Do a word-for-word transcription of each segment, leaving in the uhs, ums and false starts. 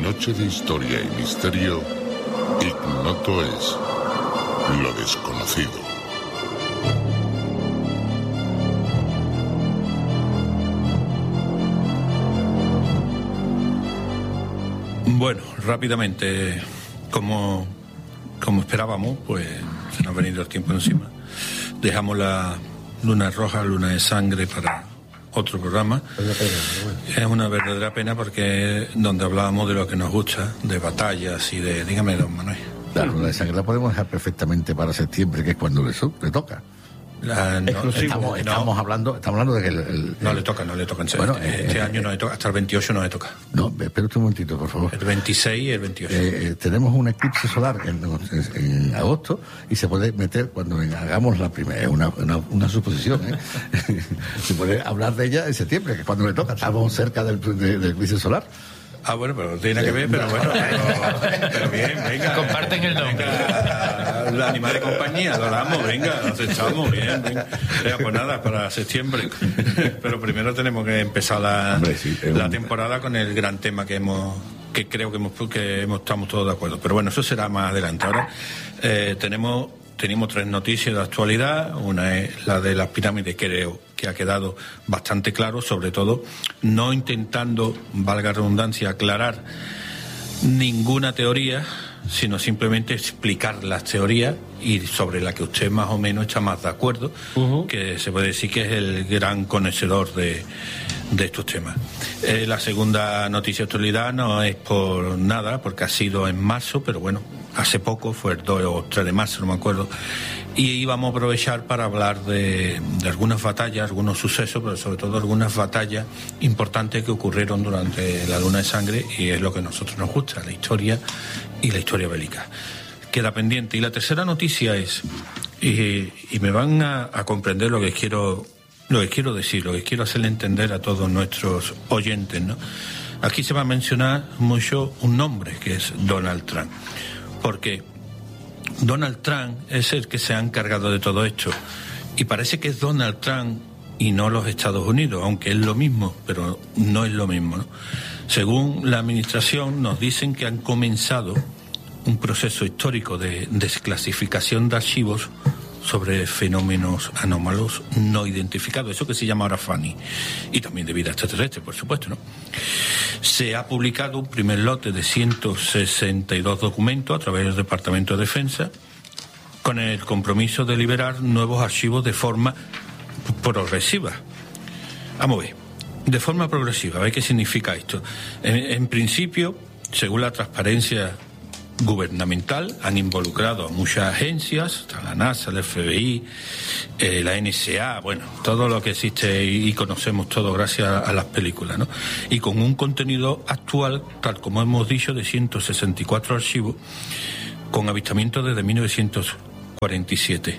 noche de historia y misterio, ignoto es lo desconocido. Bueno, rápidamente, como, como esperábamos, pues se nos ha venido el tiempo encima. Dejamos la luna roja, luna de sangre para otro programa. Es una verdadera pena porque donde hablábamos de lo que nos gusta, de batallas y de... Dígame, don Manuel. La luna de sangre la podemos dejar perfectamente para septiembre, que es cuando le, le toca. La, no, estamos, no, estamos hablando estamos hablando de que el, el, no el, le toca, no le toca. Bueno, este este eh, año no le toca, hasta el veintiocho no le toca. No, espera un momentito, por favor. El veintiséis y el veintiocho. Eh, eh, tenemos un eclipse solar en, en, en agosto y se puede meter cuando hagamos la primera, es una, una, una suposición, ¿eh? Se puede hablar de ella en septiembre, que es cuando le toca, estamos cerca del, de, del eclipse solar. Ah, bueno, pero no tiene nada que ver, pero bueno, pero, pero bien, venga. Comparten el nombre. Venga, el animal de compañía, lo damos, venga, nos echamos, bien, venga. Venga, pues nada, para septiembre. Pero primero tenemos que empezar la, Hombre, sí, la temporada con el gran tema que hemos, que creo que hemos, que hemos, estamos todos de acuerdo. Pero bueno, eso será más adelante. Ahora eh, tenemos, tenemos tres noticias de actualidad. Una es la de las pirámides, creo que ha quedado bastante claro, sobre todo no intentando, valga redundancia, aclarar ninguna teoría, sino simplemente explicar las teorías y sobre la que usted más o menos está más de acuerdo, uh-huh. que se puede decir que es el gran conocedor de, de estos temas. Eh, la segunda noticia de actualidad no es por nada, porque ha sido en marzo, pero bueno, hace poco, fue el dos o tres de marzo, no me acuerdo, y íbamos a aprovechar para hablar de, de algunas batallas, algunos sucesos, pero sobre todo algunas batallas importantes que ocurrieron durante la luna de sangre, y es lo que a nosotros nos gusta, la historia y la historia bélica. Queda pendiente. Y la tercera noticia es, y, y me van a, a comprender lo que quiero, lo que quiero decir, lo que quiero hacerle entender a todos nuestros oyentes, ¿no? Aquí se va a mencionar mucho un nombre, que es Donald Trump, porque Donald Trump es el que se ha encargado de todo esto, y parece que es Donald Trump y no los Estados Unidos, aunque es lo mismo, pero no es lo mismo, ¿no? Según la administración nos dicen que han comenzado un proceso histórico de desclasificación de archivos sobre fenómenos anómalos no identificados, eso que se llama ahora FANI, y también de vida extraterrestre, por supuesto, ¿no? Se ha publicado un primer lote de ciento sesenta y dos documentos a través del Departamento de Defensa, con el compromiso de liberar nuevos archivos de forma progresiva. Vamos a ver, de forma progresiva, a ver qué significa esto. En, en principio, según la transparencia gubernamental, han involucrado a muchas agencias, la NASA, el F B I, eh, la N S A, bueno, todo lo que existe y conocemos todo gracias a, a las películas, ¿no? Y con un contenido actual, tal como hemos dicho, de ciento sesenta y cuatro archivos, con avistamientos desde mil novecientos cuarenta y siete.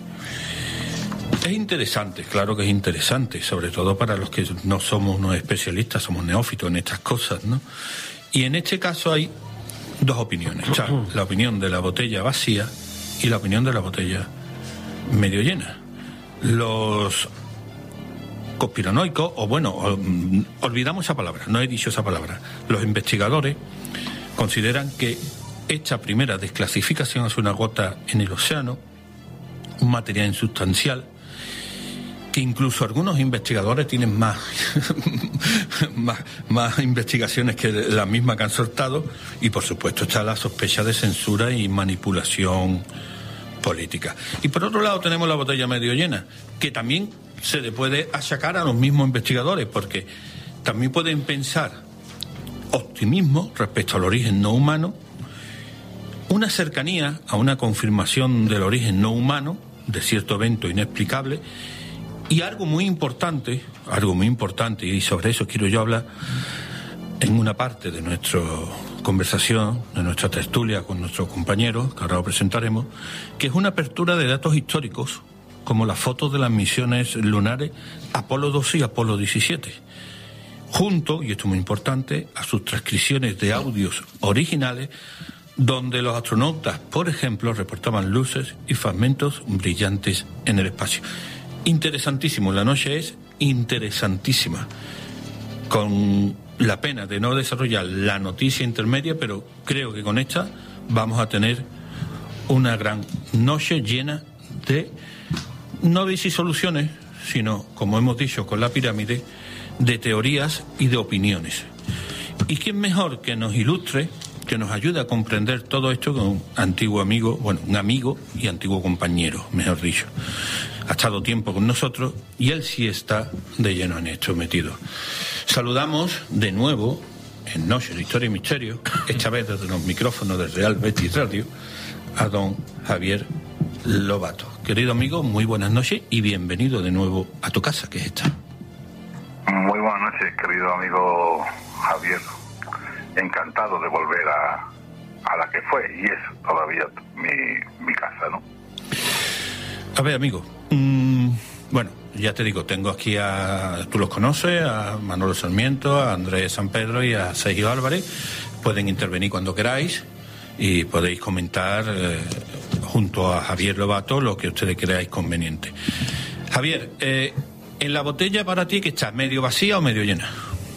Es interesante, claro que es interesante, sobre todo para los que no somos unos especialistas, somos neófitos en estas cosas, ¿no? Y en este caso hay dos opiniones, o sea, la opinión de la botella vacía y la opinión de la botella medio llena. Los conspiranoicos, o bueno, olvidamos esa palabra, no he dicho esa palabra, los investigadores consideran que esta primera desclasificación es una gota en el océano, un material insustancial, que incluso algunos investigadores tienen más, más, más investigaciones que la misma que han soltado, y por supuesto está la sospecha de censura y manipulación política. Y por otro lado tenemos la botella medio llena, que también se le puede achacar a los mismos investigadores, porque también pueden pensar optimismo respecto al origen no humano, una cercanía a una confirmación del origen no humano de cierto evento inexplicable. Y algo muy importante, algo muy importante, y sobre eso quiero yo hablar en una parte de nuestra conversación, de nuestra tertulia con nuestros compañeros, que ahora lo presentaremos, que es una apertura de datos históricos, como las fotos de las misiones lunares Apolo doce y Apolo diecisiete, junto, y esto es muy importante, a sus transcripciones de audios originales, donde los astronautas, por ejemplo, reportaban luces y fragmentos brillantes en el espacio. Interesantísimo, la noche es interesantísima, con la pena de no desarrollar la noticia intermedia, pero creo que con esta vamos a tener una gran noche llena de, no de soluciones, sino, como hemos dicho con la pirámide, de teorías y de opiniones. ¿Y quién mejor que nos ilustre, que nos ayude a comprender todo esto con un antiguo amigo, bueno, un amigo y antiguo compañero, mejor dicho? Ha estado tiempo con nosotros y él sí está de lleno en esto metido. Saludamos de nuevo, en Noche de Historia y Misterio, esta vez desde los micrófonos del Real Betis Radio, a don Javier Lobato. Querido amigo, muy buenas noches y bienvenido de nuevo a tu casa, que es esta. Muy buenas noches, querido amigo Javier. Encantado de volver a, a la que fue y es todavía mi, mi casa, ¿no? A ver, amigo, mmm, bueno, ya te digo, tengo aquí a, tú los conoces, a Manolo Sarmiento, a Andrés San Pedro y a Sergio Álvarez. Pueden intervenir cuando queráis y podéis comentar eh, junto a Javier Lobato lo que ustedes creáis conveniente. Javier, eh, ¿en la botella para ti que está medio vacía o medio llena?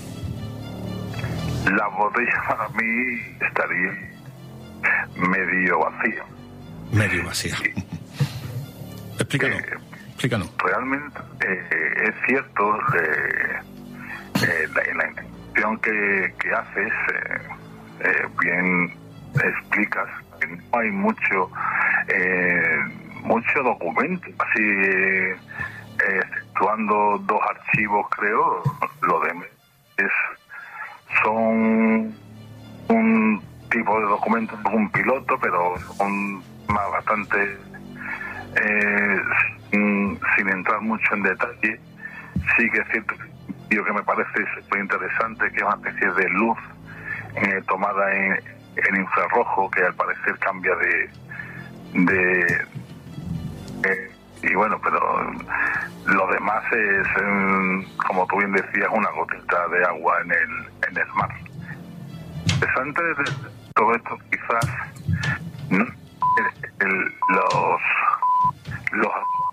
La botella para mí estaría medio vacía. Medio vacía. Sí. Explícanos, eh, explícanos. Realmente eh, es cierto eh, eh, la, la intención que, que haces, eh, eh, bien explicas que no hay mucho eh, mucho documento, así eh, exceptuando dos archivos, creo, lo demás es son un tipo de documentos, un piloto, pero son más bastante eh, sin, sin entrar mucho en detalle. Sí que es cierto que, que me parece muy interesante, que es una especie de luz eh, tomada en, en infrarrojo, que al parecer cambia de de eh, y bueno, pero lo demás es, como tú bien decías, una gotita de agua en el en el mar. Interesante de todo esto, quizás, ¿no? el, el, los los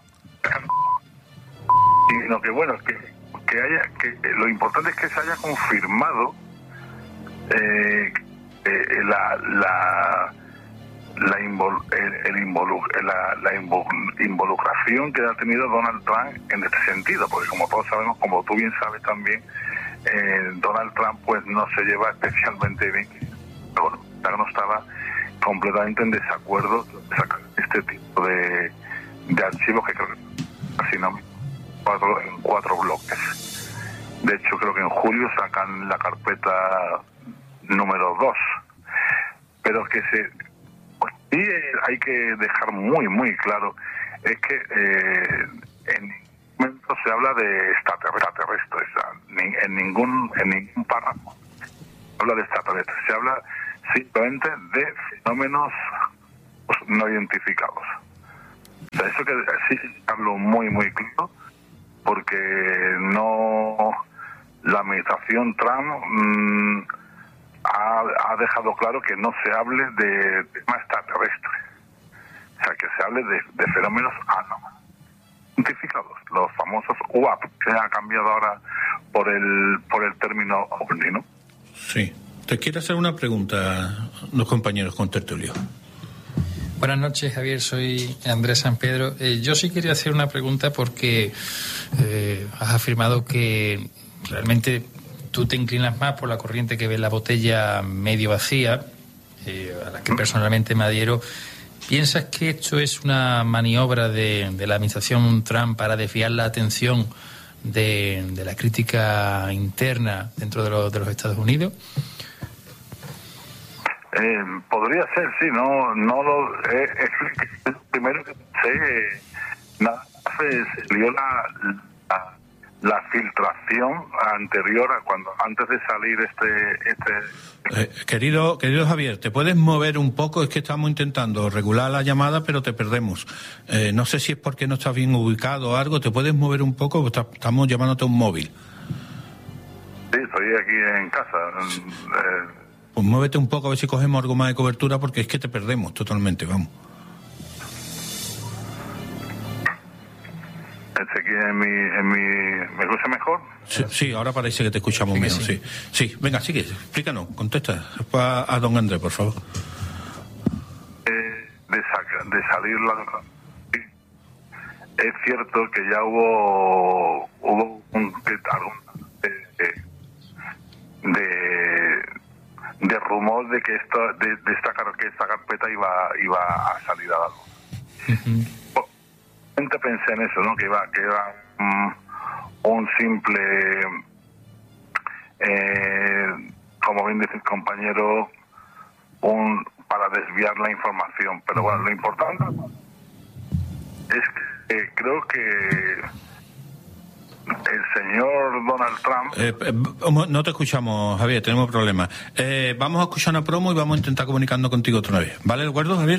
sino que bueno, que que haya que lo importante es que se haya confirmado eh, eh, la la la, invol, el, el involu, la, la invol, involucración que ha tenido Donald Trump en este sentido, porque como todos sabemos, como tú bien sabes también, eh, Donald Trump pues no se lleva especialmente bien, pero bueno, ya no estaba completamente en desacuerdo de sacar este tipo de, de archivos que creo que casi no cuatro, en cuatro bloques. De hecho creo que en julio sacan la carpeta número dos, pero que se y hay que dejar muy, muy claro, es que eh, en ningún momento se habla de extraterrestres, en ningún, en ningún párrafo se habla de extraterrestres, se habla simplemente de fenómenos no identificados. O sea, eso que sí hablo muy, muy claro, porque no, la administración Trump mmm, Ha, ha dejado claro que no se hable de temas extraterrestres, o sea, que se hable de, de fenómenos anómalos identificados, los famosos U A P, que ha cambiado ahora por el por el término ovni, ¿no? Sí. Te quiero hacer una pregunta, los compañeros con tertulio. Buenas noches, Javier. Soy Andrés San Pedro. Eh, yo sí quería hacer una pregunta porque eh, has afirmado que realmente tú te inclinas más por la corriente que ve la botella medio vacía, eh, a la que personalmente me adhiero. ¿Piensas que esto es una maniobra de, de la administración Trump para desviar la atención de, de la crítica interna dentro de, lo, de los Estados Unidos? Eh, podría ser, sí, no no lo eh, es el primero que sé, nada, se dio la, la la filtración anterior a cuando antes de salir este este eh, querido querido Javier, te puedes mover un poco, es que estamos intentando regular la llamada pero te perdemos, eh, no sé si es porque no estás bien ubicado o algo, te puedes mover un poco, estamos llamándote a un móvil. Sí, estoy aquí en casa. eh, Pues muévete un poco a ver si cogemos algo más de cobertura, porque es que te perdemos totalmente, vamos. Este aquí en mi, en mi, me escucha oyese mejor? Sí, sí, ahora parece que te escuchamos Sí, menos, sí. sí. Sí, venga, sigue, explícanos, contesta a, a don Andrés, por favor. Eh, de, saca, de salir la... Es cierto que ya hubo hubo un algún de, de, de rumor de que esta de, de esta car- que esta carpeta iba iba a salir a la luz. Uh-huh. Gente pensé en eso, ¿no? Que iba que era um, un simple eh, como bien dice el compañero, un para desviar la información, pero bueno, lo importante es que Eh, creo que el señor Donald Trump... Eh, eh, no te escuchamos, Javier, tenemos problemas. Eh, vamos a escuchar una promo y vamos a intentar comunicarnos contigo otra vez. ¿Vale, de acuerdo, Javier?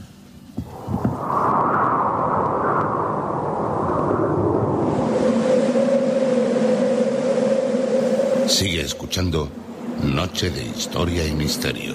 Sigue escuchando Noche de Historia y Misterio.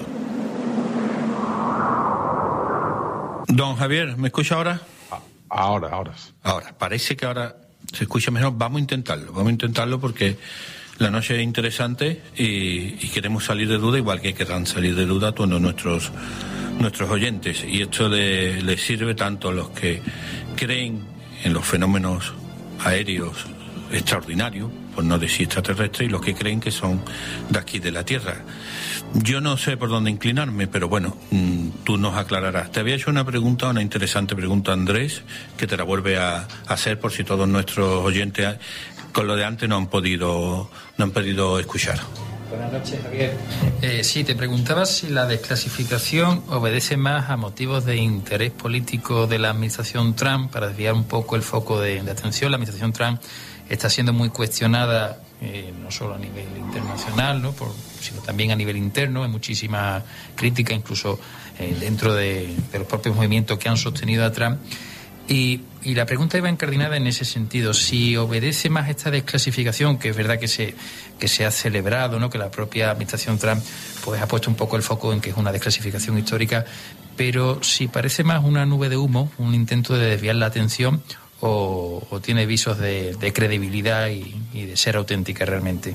Don Javier, ¿me escucha ahora? Ahora, ahora. Ahora, parece que ahora se escucha mejor. Vamos a intentarlo, vamos a intentarlo porque la noche es interesante y, y queremos salir de duda, igual que querrán salir de duda todos nuestros nuestros oyentes. Y esto les le sirve tanto a los que creen en los fenómenos aéreos extraordinarios, por no decir extraterrestres, y los que creen que son de aquí de la Tierra. Yo no sé por dónde inclinarme, pero bueno, mmm, tú nos aclararás. Te había hecho una pregunta, una interesante pregunta, Andrés, que te la vuelve a, a hacer por si todos nuestros oyentes con lo de antes no han podido no han podido escuchar. Buenas noches, Javier. Eh, sí, te preguntaba si la desclasificación obedece más a motivos de interés político de la administración Trump para desviar un poco el foco de, de atención. La administración Trump está siendo muy cuestionada, eh, no solo a nivel internacional, ¿no? Por, sino también a nivel interno. Hay muchísima crítica, incluso eh, dentro de, de los propios movimientos que han sostenido a Trump. Y, y la pregunta iba encardinada en ese sentido. Si obedece más esta desclasificación, que es verdad que se que se ha celebrado, ¿no? Que la propia administración Trump pues ha puesto un poco el foco en que es una desclasificación histórica, pero si parece más una nube de humo, un intento de desviar la atención, o, o tiene visos de, de credibilidad y, y de ser auténtica realmente.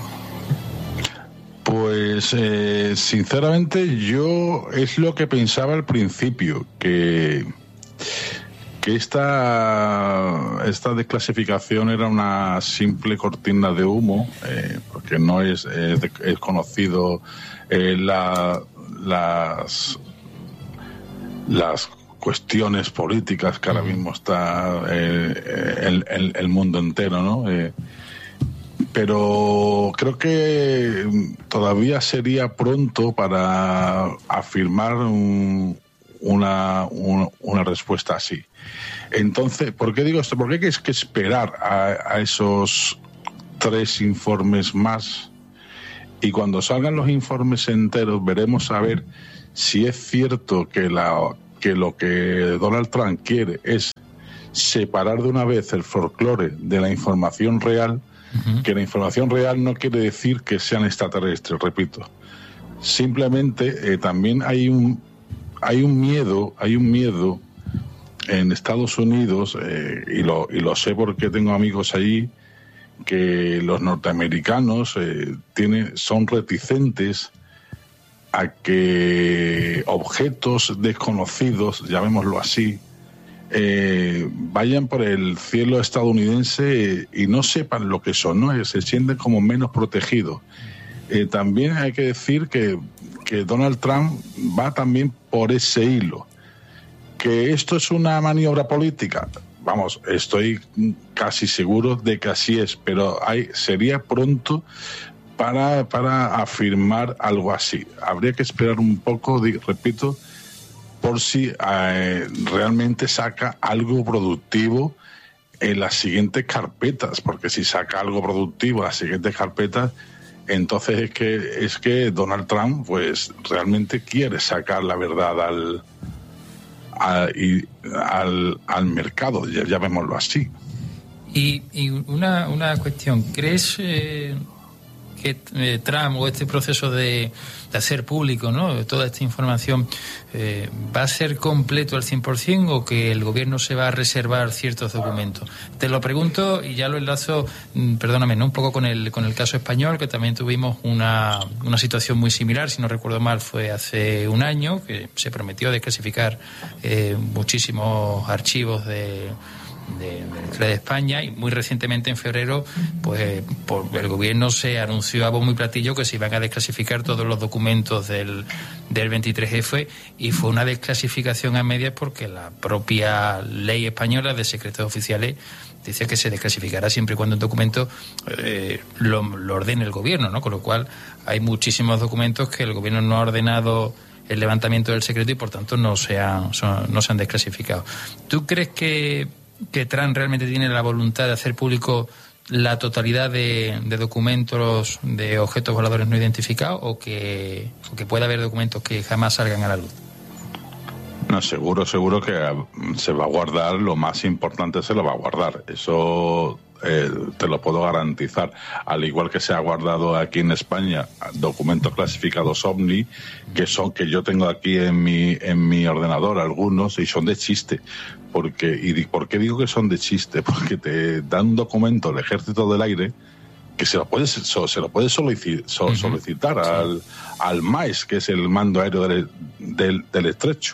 Pues eh, sinceramente yo es lo que pensaba al principio, que que esta esta desclasificación era una simple cortina de humo, eh, porque no es, es, de, es conocido eh, la, las las cuestiones políticas que ahora mismo está eh, el, el, el mundo entero, ¿no? Eh, pero creo que todavía sería pronto para afirmar un, una, una, una respuesta así. Entonces, ¿por qué digo esto? Porque hay que esperar a, a esos tres informes más, y cuando salgan los informes enteros veremos a ver si es cierto que la que lo que Donald Trump quiere es separar de una vez el folclore de la información real. Uh-huh. Que la información real no quiere decir que sean extraterrestres, repito. Simplemente eh, también hay un hay un miedo, hay un miedo en Estados Unidos, eh, y lo y lo sé porque tengo amigos allí, que los norteamericanos eh, tienen son reticentes a que objetos desconocidos, llamémoslo así, eh, vayan por el cielo estadounidense y no sepan lo que son, ¿no? Se sienten como menos protegidos. Eh, también hay que decir que, que Donald Trump va también por ese hilo. ¿Que esto es una maniobra política? Vamos, estoy casi seguro de que así es, pero hay, sería pronto para, para afirmar algo así. Habría que esperar un poco, repito, por si eh, realmente saca algo productivo en las siguientes carpetas, porque si saca algo productivo en las siguientes carpetas, entonces es que es que Donald Trump pues realmente quiere sacar la verdad al al, y, al, al mercado, ya llamémoslo así. Y, y una, una cuestión, ¿crees eh, que eh, Trump o este proceso de, de hacer público, ¿no?, toda esta información, eh, va a ser completo al cien por ciento o que el gobierno se va a reservar ciertos documentos? Te lo pregunto y ya lo enlazo, perdóname, ¿no?, un poco con el con el caso español, que también tuvimos una, una situación muy similar, si no recuerdo mal, fue hace un año, que se prometió desclasificar eh, muchísimos archivos de de, de la historia de España, y muy recientemente en febrero pues por el gobierno se anunció a bombo y platillo que se iban a desclasificar todos los documentos del, del veintitrés efe, y fue una desclasificación a medias porque la propia ley española de secretos oficiales dice que se desclasificará siempre y cuando el documento eh, lo, lo ordene el gobierno, ¿no? Con lo cual hay muchísimos documentos que el gobierno no ha ordenado el levantamiento del secreto y por tanto no se han, son, no se han desclasificado. ¿Tú crees que que Trump realmente tiene la voluntad de hacer público la totalidad de, de documentos de objetos voladores no identificados, o que, o que pueda haber documentos que jamás salgan a la luz? No, seguro, seguro que se va a guardar, lo más importante se lo va a guardar. Eso eh, te lo puedo garantizar. Al igual que se ha guardado aquí en España documentos clasificados OVNI, que son que yo tengo aquí en mi en mi ordenador algunos, y son de chiste. Porque, ¿y por qué digo que son de chiste? Porque te dan un documento el Ejército del Aire que se lo puedes se lo puedes solicitar, solicitar uh-huh. al, al MAES, que es el Mando Aéreo del, del, del Estrecho.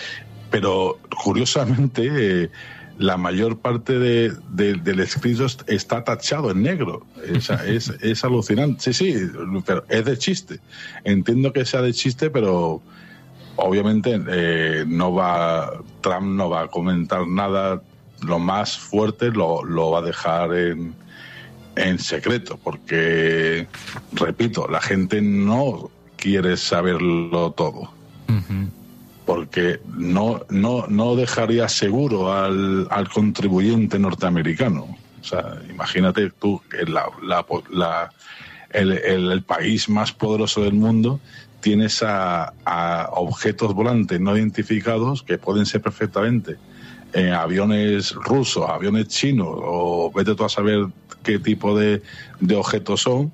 Pero curiosamente eh, la mayor parte de, de, del escrito está tachado en negro. Es, es, es alucinante. Sí, sí, pero es de chiste. Entiendo que sea de chiste, pero obviamente eh, no va Trump no va a comentar nada. Lo más fuerte lo, lo va a dejar en, en secreto, porque, repito, la gente no quiere saberlo todo. Uh-huh. Porque no no no dejaría seguro al, al contribuyente norteamericano. O sea, imagínate tú que la, la, la, el, el, el país más poderoso del mundo tienes a, a objetos volantes no identificados que pueden ser perfectamente en aviones rusos, aviones chinos, o vete tú a saber qué tipo de, de objetos son,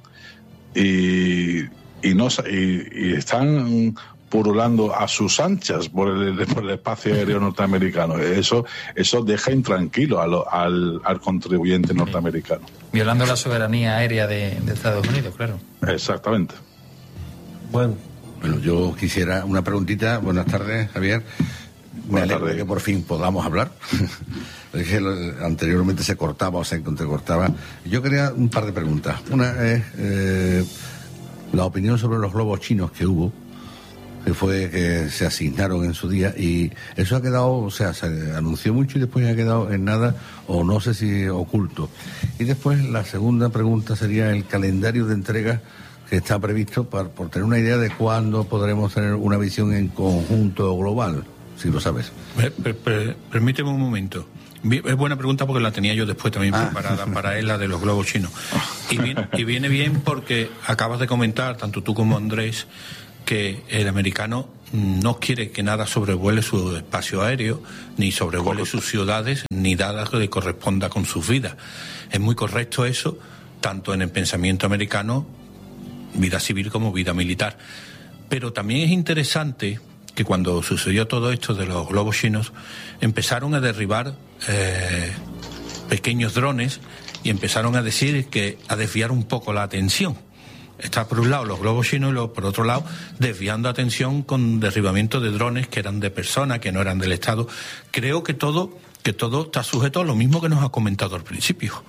y, y, no, y, y están purulando a sus anchas por el, por el espacio aéreo norteamericano. Eso eso deja intranquilo a lo, al, al contribuyente norteamericano. Violando la soberanía aérea de, de Estados Unidos, claro. Exactamente. Bueno, bueno, yo quisiera una preguntita. Buenas tardes, Javier. Me Buenas alegro de que por fin podamos hablar. Es que anteriormente se cortaba o se entrecortaba. Yo quería un par de preguntas. Una es eh, la opinión sobre los globos chinos que hubo, que fue que se asignaron en su día, y eso ha quedado, o sea, se anunció mucho y después ha quedado en nada, o no sé si oculto. Y después la segunda pregunta sería el calendario de entrega que está previsto, para, por tener una idea de cuándo podremos tener una visión en conjunto global, si lo sabes. Per, per, per, permíteme un momento. Es buena pregunta porque la tenía yo después también ah. preparada para él, la de los globos chinos. Y viene, y viene bien porque acabas de comentar, tanto tú como Andrés, que el americano no quiere que nada sobrevuele su espacio aéreo, ni sobrevuele sus ciudades, ni nada que le corresponda con sus vidas. Es muy correcto eso, tanto en el pensamiento americano, vida civil como vida militar. Pero también es interesante que cuando sucedió todo esto de los globos chinos, empezaron a derribar eh, pequeños drones y empezaron a decir que a desviar un poco la atención. Está por un lado los globos chinos y lo, por otro lado desviando atención con derribamiento de drones que eran de personas, que no eran del Estado. Creo que todo que todo está sujeto a lo mismo que nos ha comentado al principio.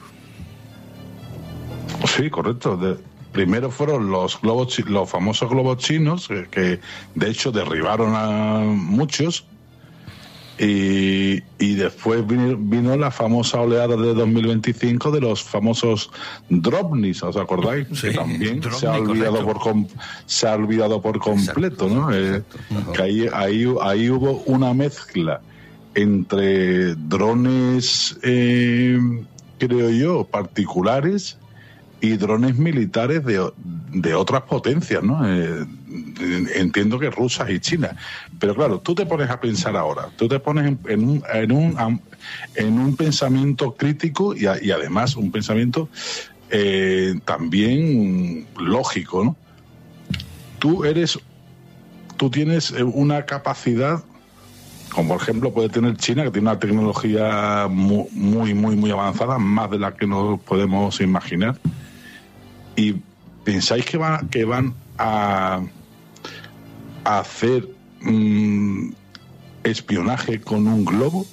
Sí, correcto. De, primero fueron los globos, los famosos globos chinos, que, que de hecho derribaron a muchos. Y, y después vino, vino la famosa oleada de dos mil veinticinco de los famosos Dropnis, ¿os acordáis? Sí, que también Dropnik, se ha olvidado por com, se ha olvidado por completo, exacto, ¿no? Eh, que ahí, ahí, ahí hubo una mezcla entre drones, eh, creo yo, particulares y drones militares de, de otras potencias, ¿no? Eh, entiendo que rusas y chinas. Pero claro, tú te pones a pensar ahora, tú te pones en, en, un, en, un, en un pensamiento crítico y, a, y además un pensamiento eh, también lógico, ¿no? Tú eres, tú tienes una capacidad, como por ejemplo puede tener China, que tiene una tecnología muy, muy, muy, muy avanzada, más de la que nos podemos imaginar, y pensáis que van, que van a, a hacer mmm, espionaje con un globo.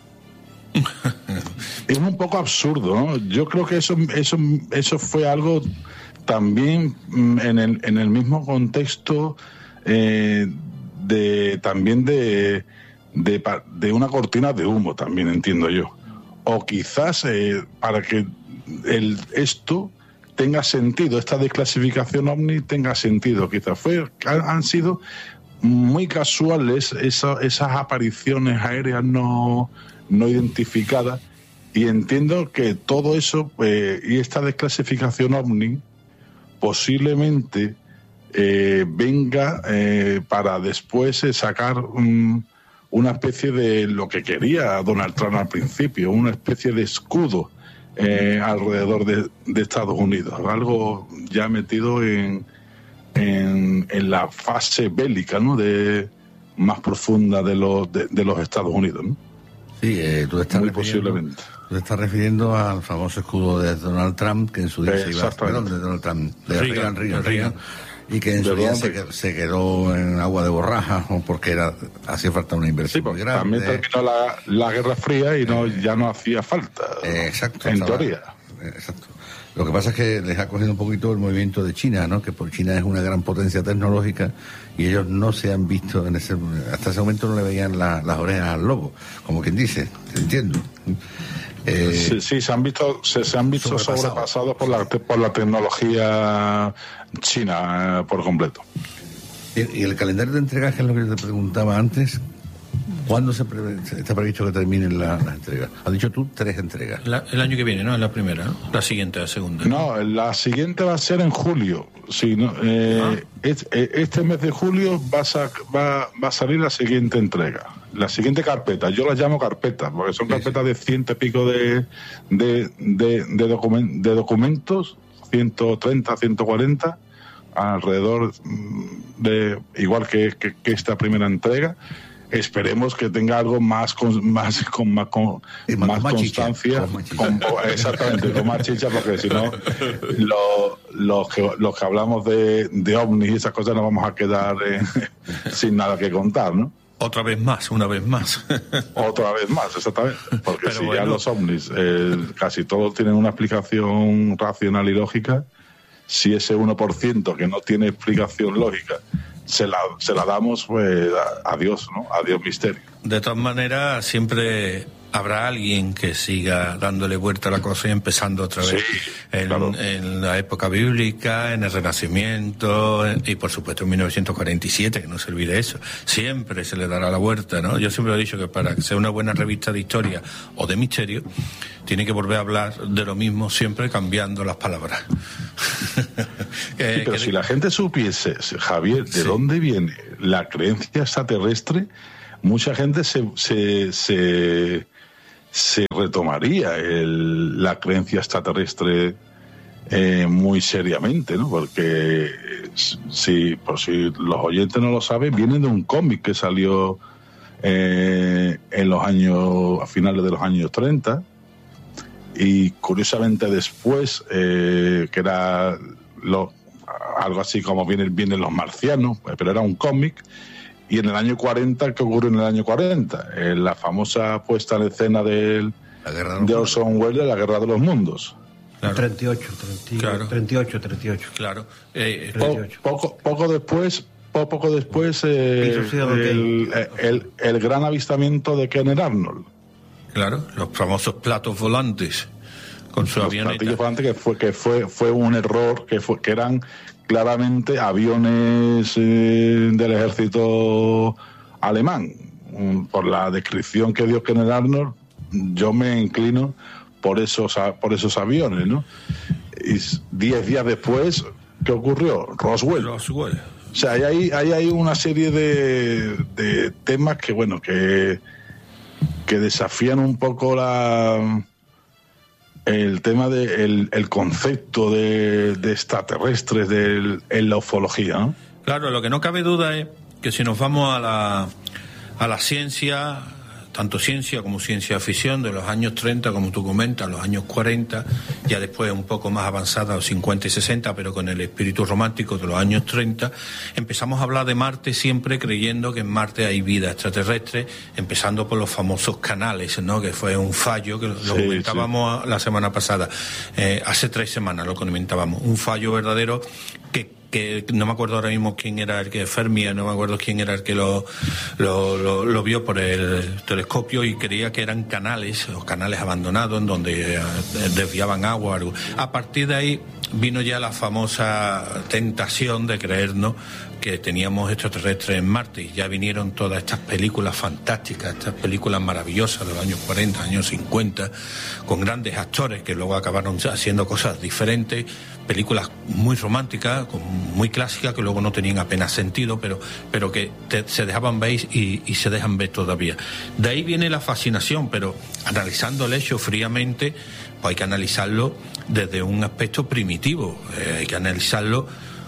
Es un poco absurdo, ¿no? Yo creo que eso eso eso fue algo también en el en el mismo contexto eh, de también de, de de una cortina de humo, también entiendo yo, o quizás eh, para que el esto tenga sentido, esta desclasificación OVNI tenga sentido, quizás fue han, han sido muy casuales esa, esas apariciones aéreas no no identificadas, y entiendo que todo eso eh, y esta desclasificación OVNI posiblemente eh, venga eh, para después eh, sacar um, una especie de lo que quería Donald Trump al principio, una especie de escudo eh, alrededor de, de Estados Unidos, algo ya metido en, en, en la fase bélica, ¿no?, de más profunda de los de, de los Estados Unidos, ¿no? Sí, eh, tú estás muy refiriendo, posiblemente. Tú estás refiriendo al famoso escudo de Donald Trump, que en su día se iba, perdón, de Donald Trump, de Reagan, Reagan, Reagan, y que en su día se, se quedó en agua de borraja, o porque era hacía falta una inversión sí, muy grande. También terminó la, la Guerra Fría y no eh, ya no hacía falta. Eh, exacto. En estaba, teoría. Eh, exacto. Lo que pasa es que les ha cogido un poquito el movimiento de China, ¿no? Que por China es una gran potencia tecnológica y ellos no se han visto en ese hasta ese momento no le veían la, las orejas al lobo, como quien dice, entiendo. Eh, sí, sí, se han visto se, se han visto sobrepasados por la por la tecnología china eh, por completo. Y, y el calendario de entregas, que es lo que yo te preguntaba antes, ¿cuándo se pre- está previsto que terminen la, las entregas? Has dicho tú tres entregas. La, el año que viene, ¿no? Es la primera, ¿no? La siguiente, la segunda. No, no, la siguiente va a ser en julio. Sí, no, eh, ah. es, este mes de julio va a, sa- va, va a salir la siguiente entrega. La siguiente carpeta. Yo las llamo carpetas, porque son carpetas de ciento y pico de, de, de, de, document- de documentos, ciento treinta, ciento cuarenta, alrededor de, igual que, que, que esta primera entrega. Esperemos que tenga algo más con más con más, con, más, más, más constancia, con más con, exactamente, con más chicha, porque si no lo, los que los que hablamos de, de ovnis y esas cosas nos vamos a quedar eh, sin nada que contar, ¿no? Otra vez más, una vez más. Otra vez más, exactamente, porque Pero si bueno, ya los ovnis eh, casi todos tienen una explicación racional y lógica, si ese uno por ciento que no tiene explicación lógica se la, se la damos, pues adiós, ¿no? Adiós misterio. De todas maneras, siempre habrá alguien que siga dándole vuelta a la cosa y empezando otra vez sí, en, claro. en la época bíblica, en el Renacimiento y por supuesto en mil novecientos cuarenta y siete, que no se olvide eso. Siempre se le dará la vuelta, ¿no? Yo siempre he dicho que para que sea una buena revista de historia o de misterio, tiene que volver a hablar de lo mismo, siempre cambiando las palabras. que, sí, pero que... si la gente supiese, Javier, de sí. dónde viene la creencia extraterrestre, mucha gente se se, se, se retomaría el, la creencia extraterrestre eh, muy seriamente, ¿no? Porque si, por si los oyentes no lo saben, viene de un cómic que salió eh, en los años, a finales de los años treinta, y curiosamente después, eh, que era lo, algo así como vienen, vienen los marcianos, pero era un cómic. Y en el año cuarenta, ¿qué ocurre en el año cuarenta? Eh, la famosa puesta en escena del, de Orson Welles de La Guerra de los Mundos. Claro. treinta y ocho, treinta, claro. treinta y ocho, treinta y ocho. Claro. Eh, treinta y ocho. Po, poco, poco después, po, poco después eh, el, el, el, el gran avistamiento de Kenneth Arnold. Claro, los famosos platos volantes con su avioneta. Los platillos volantes que fue que fue fue un error, que fue que eran claramente aviones eh, del ejército alemán. Por la descripción que dio Kenneth Arnold, yo me inclino por esos por esos aviones, ¿no? Y diez días después, ¿qué ocurrió? Roswell. Roswell. O sea, hay ahí hay, hay una serie de, de temas que, bueno, que que desafían un poco la el tema de el, el concepto de, de extraterrestres de, en la ufología, ¿no? Claro, lo que no cabe duda es que si nos vamos a la, a la ciencia, tanto ciencia como ciencia ficción, de los años treinta, como tú comentas, los años cuarenta, ya después un poco más avanzada, los cincuenta y sesenta, pero con el espíritu romántico de los años treinta, empezamos a hablar de Marte siempre creyendo que en Marte hay vida extraterrestre, empezando por los famosos canales, ¿no? Que fue un fallo, que lo sí, comentábamos sí. la semana pasada, eh, hace tres semanas lo comentábamos, un fallo verdadero que que no me acuerdo ahora mismo quién era el que Fermi, no me acuerdo quién era el que lo, lo, lo, lo vio por el telescopio y creía que eran canales, o canales abandonados en donde desviaban agua. Algo. A partir de ahí vino ya la famosa tentación de creernos que teníamos extraterrestres en Marte, y ya vinieron todas estas películas fantásticas, estas películas maravillosas de los años cuarenta, años cincuenta, con grandes actores que luego acabaron haciendo cosas diferentes, películas muy románticas, muy clásicas, que luego no tenían apenas sentido, pero, pero que te, se dejaban ver y, y se dejan ver todavía. De ahí viene la fascinación, pero analizando el hecho fríamente, pues hay que analizarlo desde un aspecto primitivo, eh, hay que analizarlo,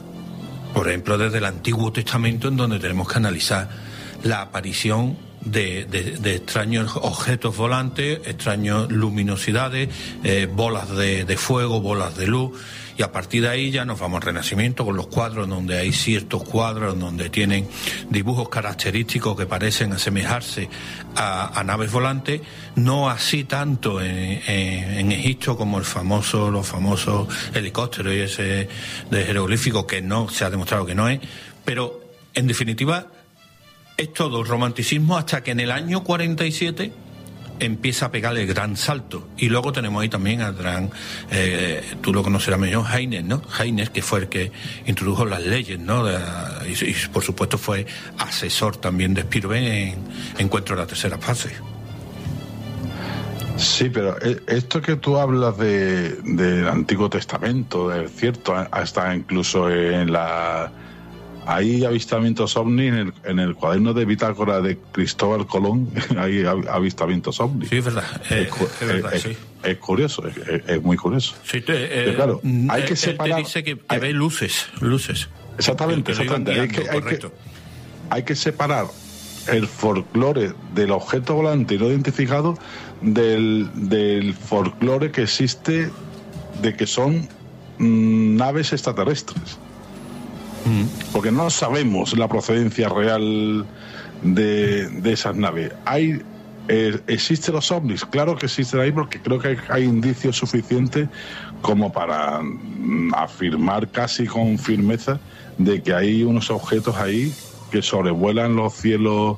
por ejemplo, desde el Antiguo Testamento, en donde tenemos que analizar la aparición de, de, de extraños objetos volantes, extrañas luminosidades, eh, bolas de, de fuego, bolas de luz, y a partir de ahí ya nos vamos al Renacimiento con los cuadros, donde hay ciertos cuadros donde tienen dibujos característicos que parecen asemejarse a, a naves volantes, no así tanto en, en, en Egipto como el famoso, los famosos helicópteros y ese de jeroglífico, que no se ha demostrado que no es, pero en definitiva es todo el romanticismo hasta que en el año cuarenta y siete empieza a pegar el gran salto. Y luego tenemos ahí también al gran, eh, tú lo conocerás mejor, Heine, ¿no? Heine, que fue el que introdujo las leyes, ¿no? De, y, y por supuesto fue asesor también de Spielberg en Encuentro de la Tercera Fase. Sí, pero esto que tú hablas de del Antiguo Testamento, es cierto, hasta incluso en la... Hay avistamientos ovni en el, en el cuaderno de bitácora de Cristóbal Colón, hay avistamientos ovni. Sí, es verdad. Eh, es, es, verdad es, sí. es curioso, es, es muy curioso. Sí, te, eh, Pero claro, hay que él separar... te dice que, que hay, ve luces, luces. Exactamente, exactamente. Guiando, hay, que, hay, que, hay que separar el folclore del objeto volante no identificado del, del folclore que existe de que son mmm, naves extraterrestres. Porque no sabemos la procedencia real de, de esas naves. Hay eh, ¿existen los ovnis? Claro que existen ahí, porque creo que hay, hay indicios suficientes como para mm, afirmar casi con firmeza de que hay unos objetos ahí que sobrevuelan los cielos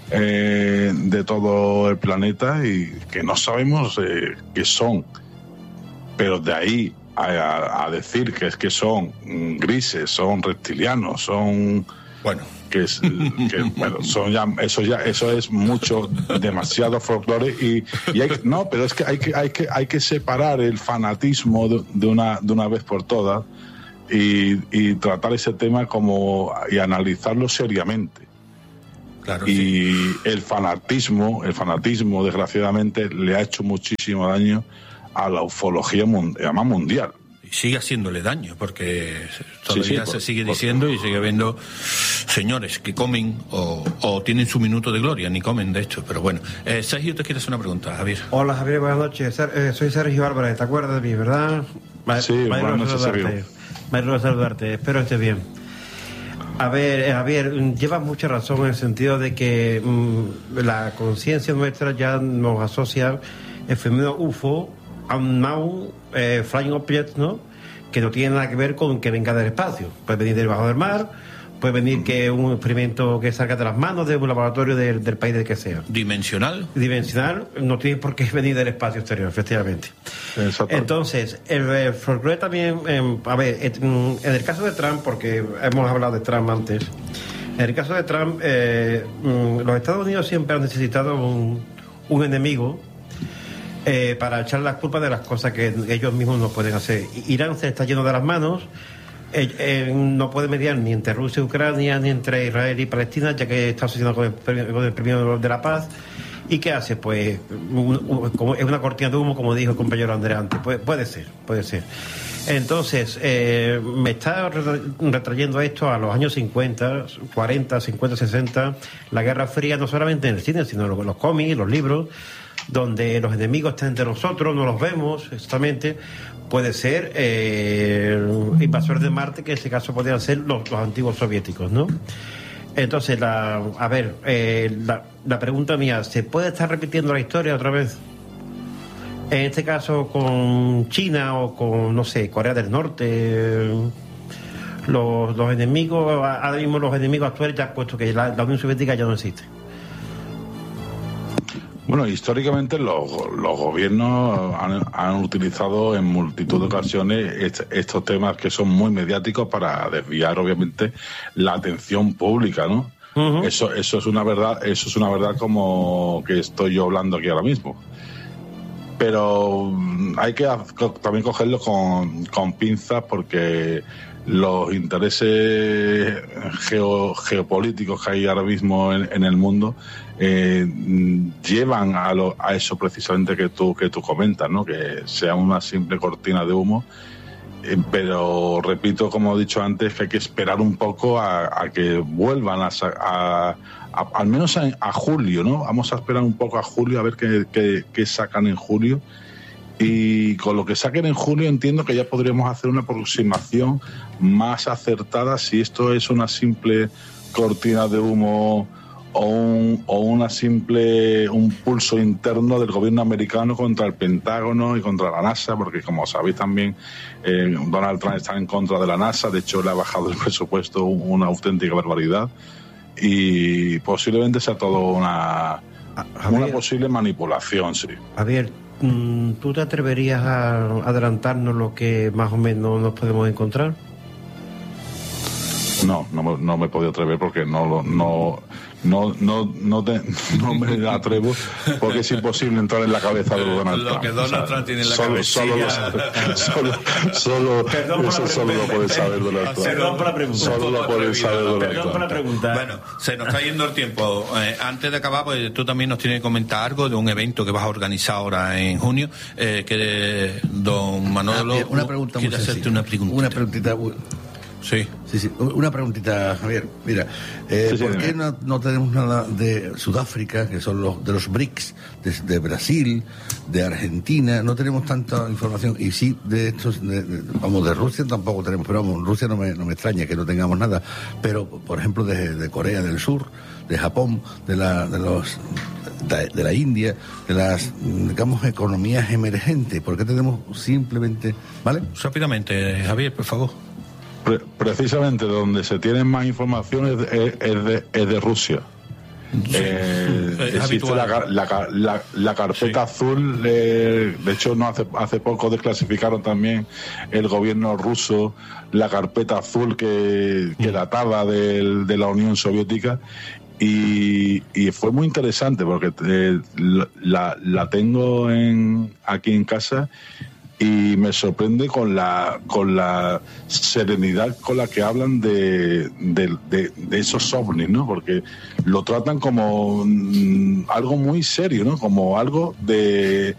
eh, de todo el planeta y que no sabemos eh, qué son. Pero de ahí A, a decir que es que son grises, son reptilianos, son bueno, que es que, bueno, son ya eso ya eso es mucho, demasiado folclore y, y hay, no, pero es que hay que hay que hay que separar el fanatismo de, de una de una vez por todas y, y tratar ese tema como y analizarlo seriamente. Claro, y sí. el fanatismo, el fanatismo desgraciadamente le ha hecho muchísimo daño a la ufología además mundial. Y sigue haciéndole daño, porque todavía sí, sí, se por, sigue por, diciendo y sigue viendo señores que comen o, o tienen su minuto de gloria, ni comen de esto. Pero bueno, eh, Sergio, te quieres hacer una pregunta, Javier. Hola, Javier, buenas noches. Eh, soy Sergio Álvarez, ¿te acuerdas de mí, verdad? Ma sí, buenas noches, Sergio. Me alegro de saludarte, espero estés bien. A ver, eh, Javier, llevas mucha razón en el sentido de que mmm, la conciencia nuestra ya nos asocia el fenómeno U F O unknown eh, flying objects, ¿no? Que no tiene nada que ver con que venga del espacio. Puede venir debajo del mar, puede venir que un experimento que salga de las manos de un laboratorio del, del país del que sea. ¿Dimensional? Dimensional, no tiene por qué venir del espacio exterior, efectivamente. Exacto. Entonces, el, el folclore también, eh, a ver, en el caso de Trump, porque hemos hablado de Trump antes, en el caso de Trump, eh, los Estados Unidos siempre han necesitado un, un enemigo Eh, para echar las culpas de las cosas que ellos mismos no pueden hacer. Irán se está lleno de las manos, eh, eh, no puede mediar ni entre Rusia y Ucrania, ni entre Israel y Palestina, ya que está asociado con el, con el premio de la paz, ¿Y qué hace? Pues un, un, como, es una cortina de humo, como dijo el compañero Andrés antes. Puede, puede ser, puede ser. Entonces, eh, me está retrayendo esto a los años cincuenta, cuarenta, cincuenta, sesenta, la Guerra Fría, no solamente en el cine, sino en los, los cómics, los libros, donde los enemigos están entre nosotros, no los vemos exactamente. Puede ser eh, invasores de Marte, que en este caso podrían ser los, los antiguos soviéticos, ¿no? Entonces, la, a ver, eh, la, la pregunta mía, ¿se puede estar repitiendo la historia otra vez? En este caso con China o con, no sé, Corea del Norte. Los, los enemigos, ahora mismo los enemigos actuales, ya puesto que la, la Unión Soviética ya no existe. Bueno, históricamente los, los gobiernos han, han utilizado en multitud de ocasiones est, estos temas que son muy mediáticos para desviar, obviamente, la atención pública, ¿no? Uh-huh. Eso, eso es una verdad, eso es una verdad como que estoy yo hablando aquí ahora mismo. Pero hay que también cogerlo con, con pinzas, porque los intereses geo, geopolíticos que hay ahora mismo en, en el mundo eh, llevan a, lo, a eso precisamente que tú, que tú comentas, ¿no? Que sea una simple cortina de humo. Eh, pero repito, como he dicho antes, que hay que esperar un poco a, a que vuelvan a, a, a al menos a, a julio, ¿no? Vamos a esperar un poco a julio a ver qué, qué, qué sacan en julio. Y con lo que saquen en julio entiendo que ya podríamos hacer una aproximación más acertada si esto es una simple cortina de humo o un, o una simple un pulso interno del gobierno americano contra el Pentágono y contra la NASA, porque como sabéis también eh, Donald Trump está en contra de la NASA. De hecho le ha bajado el presupuesto una auténtica barbaridad, y posiblemente sea todo una, una posible manipulación, sí. Javier, ¿tú te atreverías a adelantarnos lo que más o menos nos podemos encontrar? No, no, no me he podido atrever porque no no no no no, te, no me atrevo, porque es imposible entrar en la cabeza de Donald Trump. Lo que Donald o sea, Trump tiene en la solo, cabeza. Solo, lo, solo, solo eso solo lo puede saber Donald Trump. Perdón por la pregunta. Solo lo puede saber Donald Trump. Perdón por la pregunta. Bueno, se nos está yendo el tiempo. Eh, antes de acabar, pues tú también nos tienes que comentar algo de un evento que vas a organizar ahora en junio, eh, que don Manolo ah, una pregunta quiere muy hacerte una preguntita. Una preguntita. Sí. Sí, sí. Una preguntita, Javier. Mira, eh, sí, sí, ¿por qué no, no tenemos nada de Sudáfrica, que son los de los BRICS, de, de Brasil, de Argentina? No tenemos tanta información. Y sí, de estos, de, de, vamos, de Rusia tampoco tenemos, pero vamos, Rusia no me, no me extraña que no tengamos nada. Pero, por ejemplo, de, de Corea del Sur, de Japón, de la, de los, de, de la India, de las, digamos, economías emergentes. ¿Por qué tenemos simplemente, vale? Rápidamente, Javier, por favor. Pre- precisamente donde se tienen más información es de, es de, es de Rusia. Sí. Eh, es existe la, la, la, la carpeta sí. azul, eh, de hecho no hace, hace poco desclasificaron también el gobierno ruso la carpeta azul que, que databa de, de la Unión Soviética, y, y fue muy interesante porque eh, la, la tengo en, aquí en casa. Y me sorprende con la con la serenidad con la que hablan de, de, de, de esos ovnis, ¿no? Porque lo tratan como mm, algo muy serio, ¿no? Como algo de,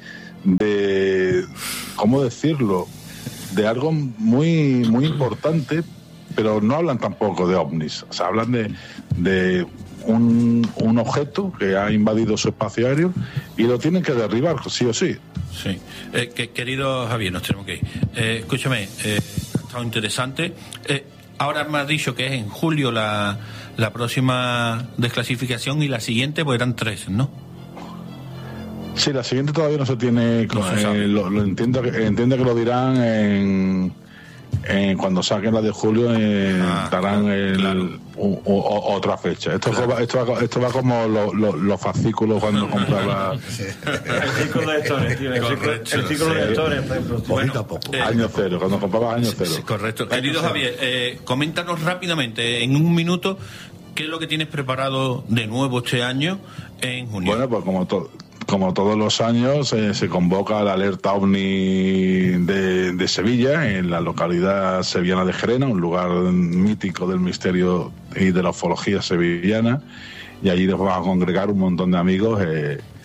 de ¿cómo decirlo? De algo muy muy importante, pero no hablan tampoco de ovnis. O sea, hablan de, de un, un objeto que ha invadido su espacio aéreo y lo tienen que derribar, sí o sí. Sí, eh, que, querido Javier, nos tenemos que ir. Eh, escúchame, eh, ha estado interesante. Eh, ahora me has dicho que es en julio la, la próxima desclasificación, y la siguiente pues eran tres, ¿no? Sí, la siguiente todavía no se tiene. No se eh, lo, lo entiendo, que, entiendo que lo dirán en, en cuando saquen la de julio, eh, ah, darán el, claro. o, o, otra fecha. Esto, claro. va, esto, va, esto va como los lo, lo fascículos cuando compraba. El ciclo de lectores, tío. El, el ciclo de lectores, por ejemplo. Bueno, poquito a poco. Eh, año cero, cuando comprabas año cero. Sí, correcto. Querido Javier, eh, coméntanos rápidamente, en un minuto, qué es lo que tienes preparado de nuevo este año en junio. Bueno, pues como todo. Como todos los años, eh, se convoca la alerta OVNI de, de Sevilla, en la localidad sevillana de Gerena, un lugar mítico del misterio y de la ufología sevillana, y allí nos vamos a congregar un montón de amigos eh,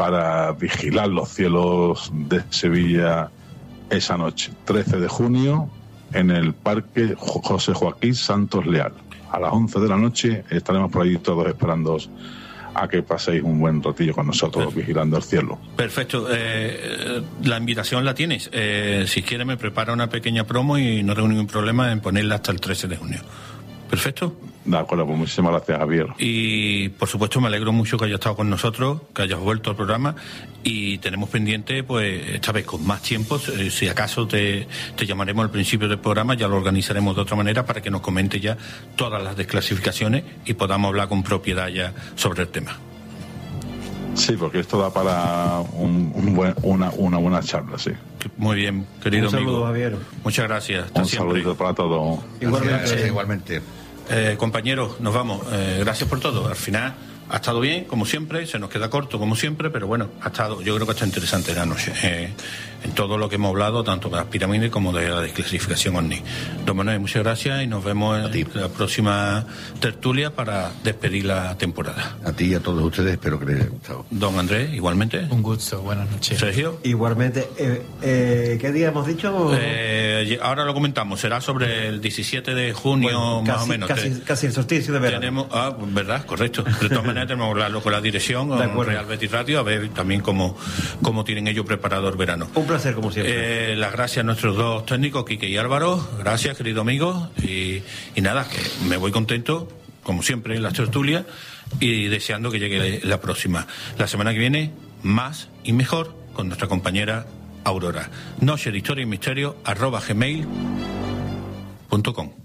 para vigilar los cielos de Sevilla esa noche, trece de junio, en el Parque José Joaquín Santos Leal. A las once de la noche estaremos por ahí todos esperándoos a que paséis un buen ratillo con nosotros, Perfecto. vigilando el cielo. Perfecto. Eh, la invitación la tienes. Eh, si quieres me prepara una pequeña promo y no tengo ningún problema en ponerla hasta el trece de junio. ¿Perfecto? De acuerdo, pues muchísimas gracias, Javier. Y por supuesto me alegro mucho que hayas estado con nosotros, que hayas vuelto al programa, y tenemos pendiente, pues esta vez con más tiempo, si acaso te, te llamaremos al principio del programa, ya lo organizaremos de otra manera para que nos comente ya todas las desclasificaciones y podamos hablar con propiedad ya sobre el tema. Sí, porque esto da para un, un buen, una, una buena charla, sí. Muy bien, querido un amigo. saludo, Javier. Muchas gracias. Hasta un siempre. saludito para todos. Igualmente. Gracias, igualmente. Eh, compañeros, nos vamos. Eh, gracias por todo. Al final ha estado bien, como siempre, se nos queda corto, como siempre, pero bueno, ha estado, yo creo que ha estado interesante la noche. Eh, en todo lo que hemos hablado, tanto de las pirámides como de la desclasificación OVNI. Don Manuel, muchas gracias y nos vemos en la próxima tertulia para despedir la temporada. A ti y a todos ustedes, espero que les haya gustado. Don Andrés, igualmente. Un gusto, buenas noches. Sergio. Igualmente. Eh, eh, ¿Qué día hemos dicho? Eh, ahora lo comentamos, será sobre el diecisiete de junio, Bueno, más casi, o menos. Casi, casi el solsticio de verano. Tenemos, ah, verdad, correcto. De todas maneras tenemos que hablarlo con la dirección, con Real Betis Radio, a ver también cómo, cómo tienen ellos preparado el verano. Un placer, como siempre. Eh, las gracias a nuestros dos técnicos, Quique y Álvaro. Gracias, querido amigo. Y, y nada, que me voy contento, como siempre, en las tertulias y deseando que llegue la próxima. La semana que viene, más y mejor con nuestra compañera Aurora. Noche de Historia y Misterio, arroba gmail punto com.